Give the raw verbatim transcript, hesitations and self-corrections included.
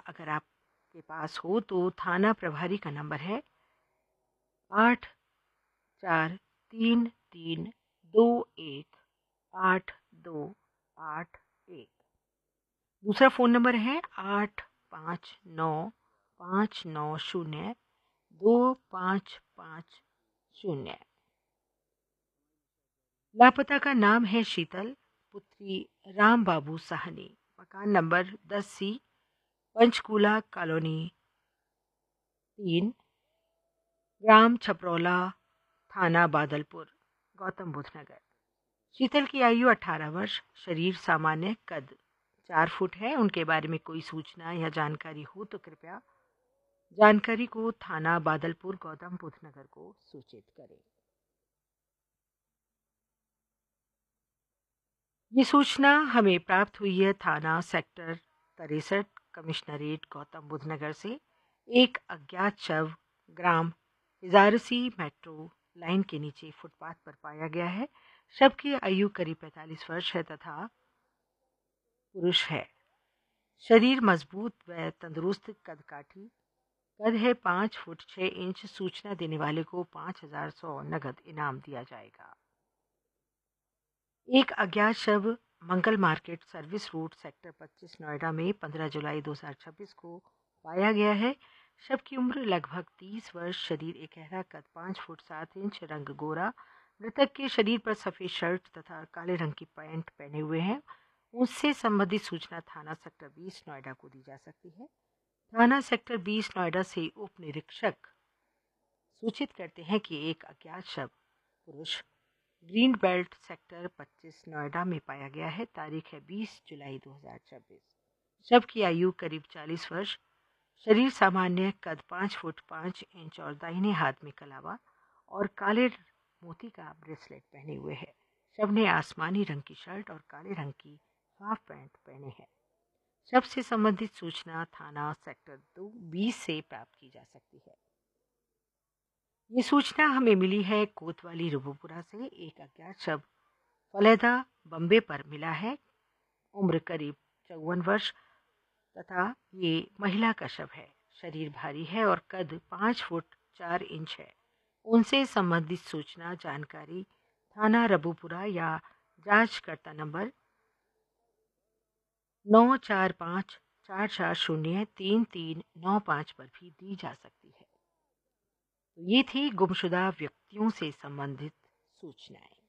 अगर आपके पास हो तो थाना प्रभारी का नंबर है आठ चार तीन तीन दो एक आठ दो आठ एक। दूसरा फ़ोन नंबर है आठ पाँच नौ पाँच नौ शून्य दो पाँच पाँच शून्य। लापता का नाम है शीतल, पुत्री राम बाबू साहनी। मकान नंबर दस सी, पंचकूला कॉलोनी तीन, ग्राम छपरौला, थाना बादलपुर, गौतम बुद्ध नगर। शीतल की आयु अठारह वर्ष, शरीर सामान्य, कद चार फुट है। उनके बारे में कोई सूचना या जानकारी हो तो कृपया जानकारी को थाना बादलपुर, गौतम बुद्ध नगर को सूचित करें। ये सूचना हमें प्राप्त हुई है थाना सेक्टर तिरसठ, कमिश्नरेट गौतम बुद्ध नगर से। एक अज्ञात शव ग्राम इजारसी मेट्रो लाइन के नीचे फुटपाथ पर पाया गया है। शव की आयु करीब पैंतालीस वर्ष है तथा पुरुष है। शरीर मजबूत व तंदुरुस्त, कदकाठी, कद है पाँच फुट छः इंच। सूचना देने वाले को पाँच हजार सौ नगद इनाम दिया जाएगा। एक अज्ञात शव मंगल मार्केट सर्विस रोड सेक्टर पच्चीस नोएडा में पंद्रह जुलाई दो हज़ार छब्बीस को पाया गया है। शव की उम्र लगभग तीस वर्ष, शरीर एकहरा, कद पाँच फुट सात इंच, रंग गोरा। मृतक के शरीर पर सफ़ेद शर्ट तथा काले रंग की पैंट पहने हुए हैं। उससे संबंधित सूचना थाना सेक्टर बीस नोएडा को दी जा सकती है। थाना सेक्टर बीस नोएडा से उप निरीक्षक सूचित करते हैं कि एक अज्ञात शव पुरुष ग्रीन बेल्ट सेक्टर पच्चीस नोएडा में पाया गया है। तारीख है बीस जुलाई दो हज़ार छब्बीस। शव की आयु करीब चालीस वर्ष, शरीर सामान्य, कद पाँच फुट पाँच इंच और दाहिने हाथ में कलावा और काले मोती का ब्रेसलेट पहने हुए है। शव ने आसमानी रंग की शर्ट और काले रंग की हाफ पैंट पहने हैं। शव से संबंधित सूचना थाना सेक्टर दो बीस से प्राप्त की जा सकती है। ये सूचना हमें मिली है कोतवाली रबुपुरा से। एक अज्ञात शव फलैदा बम्बे पर मिला है। उम्र करीब चौवन वर्ष तथा ये महिला का शव है। शरीर भारी है और कद पाँच फुट चार इंच है। उनसे संबंधित सूचना जानकारी थाना रबुपुरा या जांचकर्ता नंबर नौ चार पाँच चार चार शून्य तीन तीन नौ पाँच पर भी दी जा सकती है। तो ये थी गुमशुदा व्यक्तियों से संबंधित सूचनाएं।